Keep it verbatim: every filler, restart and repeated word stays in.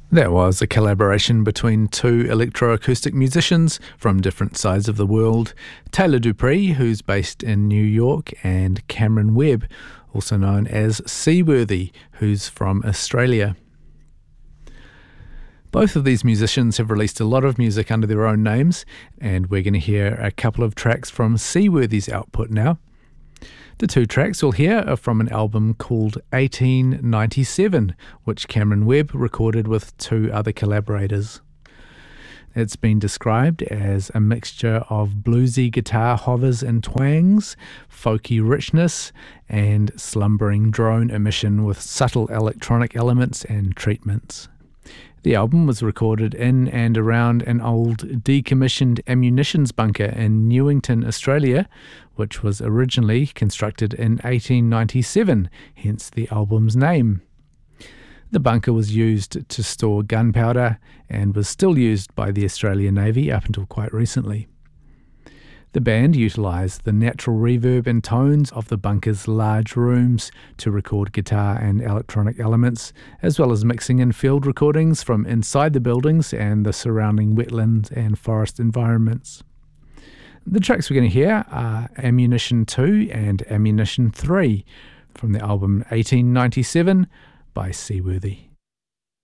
That was a collaboration between two electroacoustic musicians from different sides of the world, Taylor Dupree, who's based in New York, and Cameron Webb, also known as Seaworthy, who's from Australia. Both of these musicians have released a lot of music under their own names, and we're going to hear a couple of tracks from Seaworthy's output now. The two tracks we'll hear are from an album called eighteen ninety-seven, which Cameron Webb recorded with two other collaborators. It's been described as a mixture of bluesy guitar hovers and twangs, folky richness, and slumbering drone emission with subtle electronic elements and treatments. The album was recorded in and around an old decommissioned ammunitions bunker in Newington, Australia, which was originally constructed in eighteen ninety-seven, hence the album's name. The bunker was used to store gunpowder and was still used by the Australian Navy up until quite recently. The band utilised the natural reverb and tones of the bunker's large rooms to record guitar and electronic elements, as well as mixing in field recordings from inside the buildings and the surrounding wetlands and forest environments. The tracks we're going to hear are Ammunition two and Ammunition three from the album eighteen ninety-seven by Seaworthy.